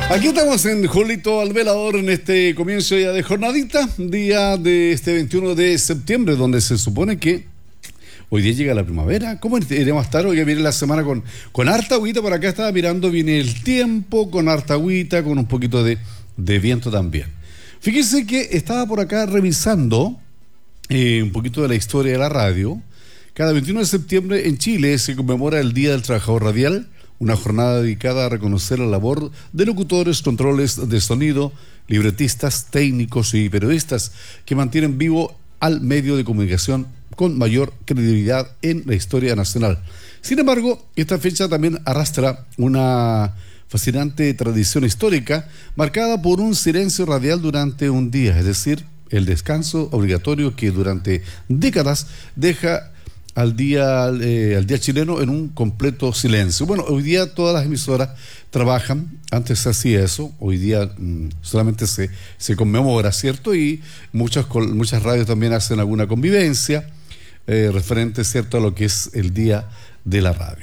Aquí estamos en Julito al Velador en este comienzo ya de jornadita, día de este 21 de septiembre, donde se supone que hoy día llega la primavera. ¿Cómo iremos a estar? Hoy viene la semana con harta agüita. Por acá estaba mirando, viene el tiempo con harta agüita, con un poquito de viento también. Fíjense que estaba por acá revisando un poquito de la historia de la radio. Cada 21 de septiembre en Chile se conmemora el Día del Trabajador Radial, una jornada dedicada a reconocer la labor de locutores, controles de sonido, libretistas, técnicos y periodistas que mantienen vivo al medio de comunicación con mayor credibilidad en la historia nacional. Sin embargo, esta fecha también arrastra una fascinante tradición histórica marcada por un silencio radial durante un día, es decir, el descanso obligatorio que durante décadas deja al día chileno en un completo silencio. Bueno, hoy día todas las emisoras trabajan, antes se hacía eso, hoy día solamente se conmemora, ¿cierto? Y muchas radios también hacen alguna convivencia referente, ¿cierto?, a lo que es el Día de la Radio.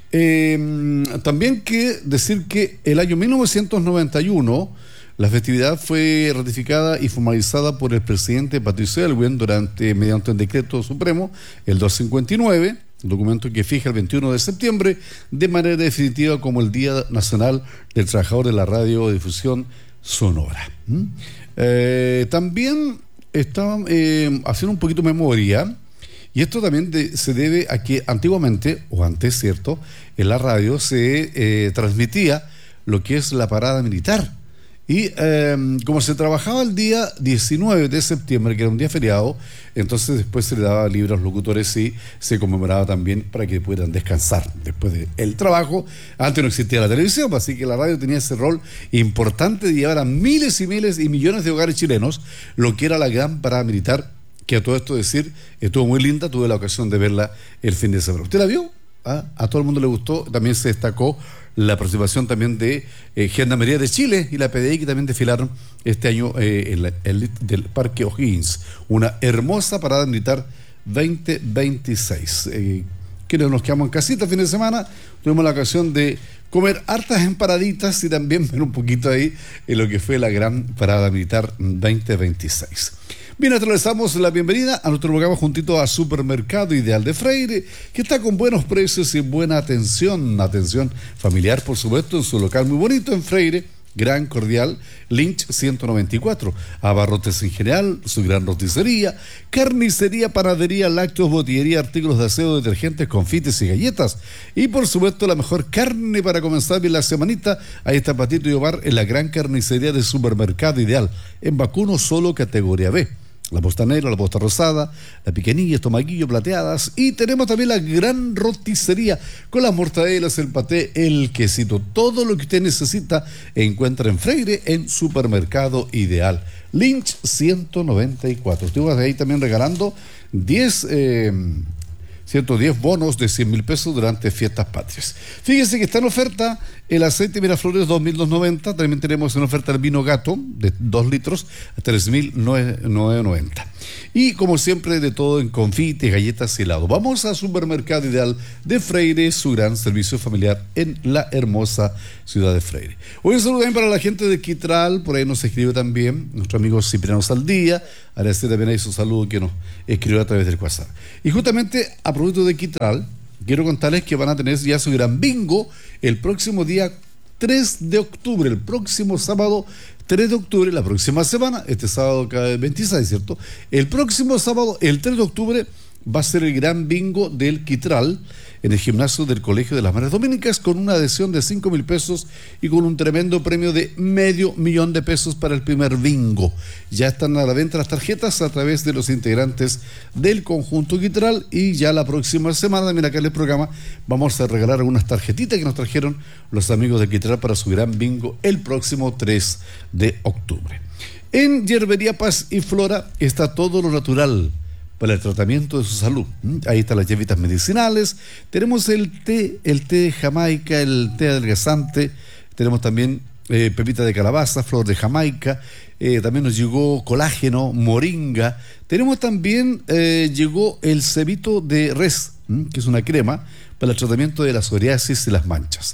También que decir que el año 1991 la festividad fue ratificada y formalizada por el presidente Patricio Aylwin mediante el decreto supremo, el 259, documento que fija el 21 de septiembre de manera definitiva como el Día Nacional del Trabajador de la Radiodifusión Sonora. También estaban haciendo un poquito de memoria, y esto también se debe a que antiguamente, o antes, ¿cierto?, en la radio se transmitía lo que es la parada militar. Y como se trabajaba el día 19 de septiembre, que era un día feriado, entonces después se le daba libre a los locutores y se conmemoraba también para que pudieran descansar después del trabajo. Antes no existía la televisión, así que la radio tenía ese rol importante de llevar a miles y miles y millones de hogares chilenos lo que era la gran parada militar, que a todo esto decir, estuvo muy linda, tuve la ocasión de verla el fin de semana. ¿Usted la vio? A todo el mundo le gustó, también se destacó la participación también de Gendarmería de Chile y la PDI, que también desfilaron este año del Parque O'Higgins. Una hermosa parada militar 2026. Quienes nos quedamos en casita el fin de semana, tuvimos la ocasión de comer hartas empanaditas y también ver un poquito ahí en lo que fue la gran parada militar 2026. Bien, les damos la bienvenida a nuestro programa juntito a Supermercado Ideal de Freire, que está con buenos precios y buena atención familiar, por supuesto, en su local muy bonito en Freire, Gran Cordial, Lynch 194, abarrotes en general, su gran roticería, carnicería, panadería, lácteos, botillería, artículos de aseo, detergentes, confites y galletas, y por supuesto la mejor carne para comenzar bien la semanita. Ahí está Patito y Omar en la gran carnicería de Supermercado Ideal, en vacuno solo categoría B. La posta negra, la posta rosada, la picanilla, estomaguillo, plateadas. Y tenemos también la gran roticería con las mortadelas, el paté, el quesito. Todo lo que usted necesita encuentra en Freire en Supermercado Ideal. Lynch 194. Estuvimos ahí también regalando 110 bonos de 100.000 pesos durante fiestas patrias. Fíjense que está en oferta el aceite Miraflores 2.290. También tenemos en oferta el vino Gato de 2 litros a 3.990. Y como siempre, de todo en confites, galletas y helado. Vamos a Supermercado Ideal de Freire, su gran servicio familiar en la hermosa ciudad de Freire. Hoy un saludo también para la gente de Quitral, por ahí nos escribe también nuestro amigo Cipriano Saldía. Agradecer también ahí su saludo que nos escribió a través del WhatsApp. Y justamente a propósito de Quitral, quiero contarles que van a tener ya su gran bingo el próximo día 3 de octubre, el próximo sábado 3 de octubre, la próxima semana, este sábado cada 26, ¿cierto? El próximo sábado, el 3 de octubre, va a ser el gran bingo del Quitral en el gimnasio del Colegio de las Madres Dominicas, con una adhesión de 5.000 pesos y con un tremendo premio de $500,000 de pesos para el primer bingo. Ya están a la venta las tarjetas a través de los integrantes del conjunto Quitral, y ya la próxima semana, mira acá en el programa, vamos a regalar algunas tarjetitas que nos trajeron los amigos de Quitral para su gran bingo el próximo 3 de octubre. En Yerbería Paz y Flora está todo lo natural para el tratamiento de su salud. Ahí están las hierbitas medicinales, tenemos el té de Jamaica, el té adelgazante, tenemos también pepita de calabaza, flor de Jamaica, también nos llegó colágeno, moringa, tenemos también, llegó el cebito de res, que es una crema para el tratamiento de la psoriasis y las manchas.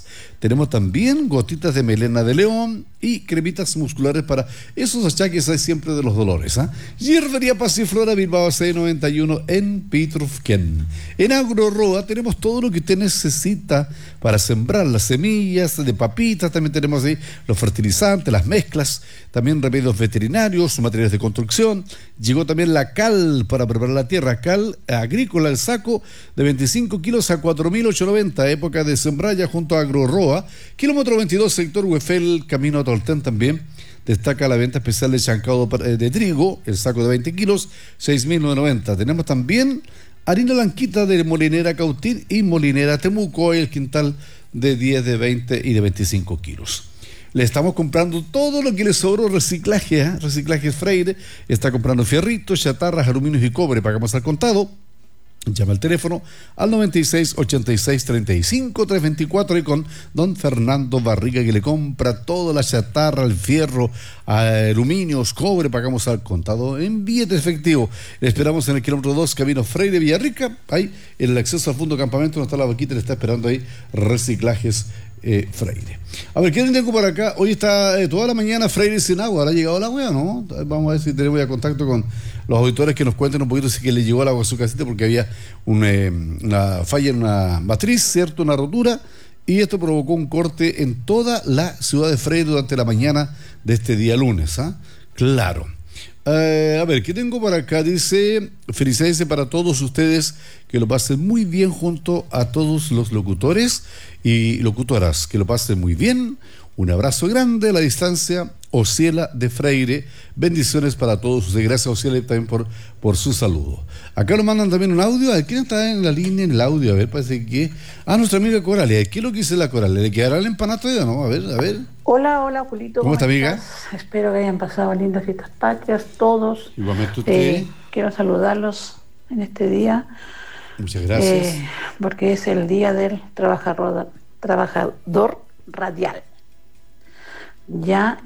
Tenemos también gotitas de melena de león y cremitas musculares para esos achaques hay siempre de los dolores. Hierbería Pasiflora Bilbao 691 en Pitrufquén. En Agroroa tenemos todo lo que usted necesita para sembrar las semillas de papitas, también tenemos ahí los fertilizantes, las mezclas, también remedios veterinarios, materiales de construcción. Llegó también la cal para preparar la tierra, cal agrícola, el saco de 25 kilos a 4.890, época de sembralla junto a Agroroa, kilómetro 22, sector Huefel, camino a Tolten también. Destaca la venta especial de chancado de trigo, el saco de 20 kilos, 6.990. Tenemos también harina blanquita de Molinera Cautín y Molinera Temuco, el quintal de 10, de 20 y de 25 kilos. Le estamos comprando todo lo que le sobró reciclaje, reciclaje Freire. Está comprando fierritos, chatarras, aluminios y cobre. Pagamos al contado. Llama al teléfono al 96 86 35 324 y con don Fernando Barriga, que le compra toda la chatarra, el fierro, aluminios, cobre. Pagamos al contado en billete efectivo. Le esperamos en el kilómetro 2, camino Freire Villarrica. Ahí en el acceso al fondo campamento, donde está la vaquita, le está esperando ahí reciclajes Freire. A ver, ¿qué tengo por acá? Hoy está toda la mañana Freire sin agua. ¿Habrá llegado el agua, no? Vamos a ver si tenemos ya contacto con los auditores que nos cuenten un poquito si que le llegó el agua a su casita, porque había una falla en una matriz, ¿cierto? Una rotura, y esto provocó un corte en toda la ciudad de Freire durante la mañana de este día lunes. Claro. A ver, ¿qué tengo por acá? Dice, felicidades para todos ustedes, que lo pasen muy bien junto a todos los locutores y locutoras, que lo pasen muy bien. Un abrazo grande a la distancia, Ociela de Freire. Bendiciones para todos ustedes. Gracias, Ociela, también por su saludo. Acá nos mandan también un audio. A ver, ¿quién está en la línea en el audio? A ver, parece que... nuestra amiga Coralia. ¿Qué es lo que dice la Coralia? ¿Le quedará el empanato todavía, no? A ver. Hola, Julito. ¿Cómo está, amiga? Espero que hayan pasado lindas fiestas patrias, todos. Igualmente usted. Quiero saludarlos en este día. Muchas gracias. Porque es el día del trabajador radial. Ya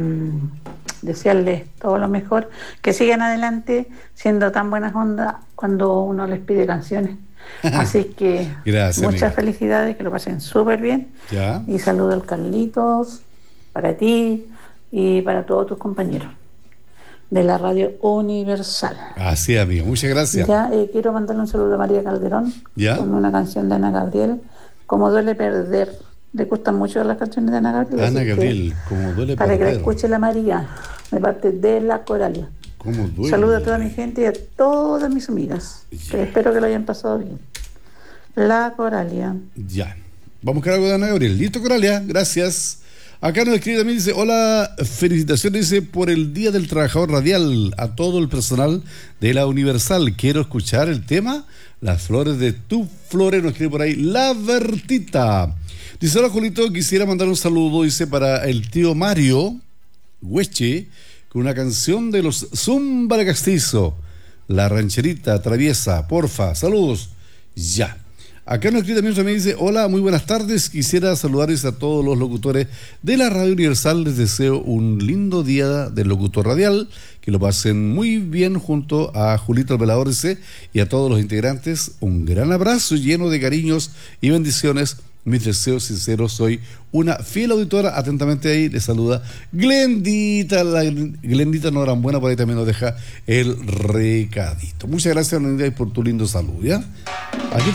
desearles todo lo mejor, que sigan adelante siendo tan buenas ondas cuando uno les pide canciones. Así que gracias, muchas amiga. Felicidades, que lo pasen súper bien. Ya. Y saludo al Carlitos, para ti y para todos tus compañeros de la Radio Universal. Así, amigo, muchas gracias. Ya quiero mandarle un saludo a María Calderón, ¿Ya? Con una canción de Ana Gabriel, Como duele perder. Le gustan mucho las canciones de Ana Gabriel. Ana Gabriel, Como duele para perder. que la escuche la María, de parte de la Coralia. ¿Cómo duele? Saludo a toda mi gente y a todas mis amigas, que espero que lo hayan pasado bien. La Coralia. Ya. Vamos a buscar algo de Ana Gabriel. Listo, Coralia, gracias. Acá nos escribe también, dice, hola, felicitaciones, dice, por el Día del Trabajador Radial a todo el personal de la Universal. Quiero escuchar el tema Las Flores de tu Flores, nos escribe por ahí La Bertita. Dice, hola, Julito, quisiera mandar un saludo, dice, para el tío Mario Hueche, con una canción de los Zumba de Castizo, La Rancherita Traviesa, porfa, saludos. Ya. Acá nos escribe también dice, hola, muy buenas tardes, quisiera saludarles a todos los locutores de la Radio Universal, les deseo un lindo día del locutor radial, que lo pasen muy bien junto a Julito el Velador y a todos los integrantes, un gran abrazo lleno de cariños y bendiciones, mis deseos sinceros, soy una fiel auditora, atentamente ahí le saluda Glendita, Glendita Norambuena, por ahí también nos deja el recadito. Muchas gracias, Glendita, por tu lindo saludo, ¿ya? Aquí